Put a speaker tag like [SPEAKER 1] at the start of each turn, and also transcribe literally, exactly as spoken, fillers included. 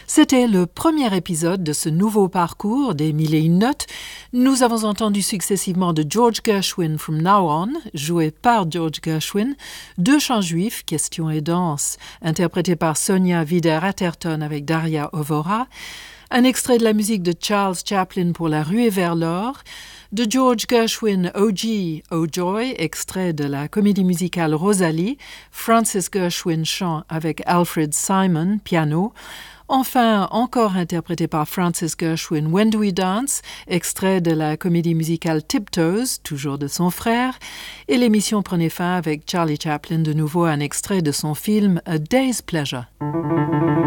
[SPEAKER 1] C'était le premier épisode de ce nouveau parcours des Mille et une notes. Nous avons entendu successivement de George Gershwin From Now On, joué par George Gershwin, deux chants juifs, Question et danse, interprétés par Sonia Wider-Atherton avec Daria Ovora, un extrait de la musique de Charles Chaplin pour La ruée vers l'or, de George Gershwin, O G, O Joy, extrait de la comédie musicale Rosalie, Francis Gershwin chant avec Alfred Simon, piano, enfin encore interprété par Francis Gershwin, When Do We Dance, extrait de la comédie musicale Tiptoes, toujours de son frère, et l'émission prenait fin avec Charlie Chaplin, de nouveau un extrait de son film A Day's Pleasure.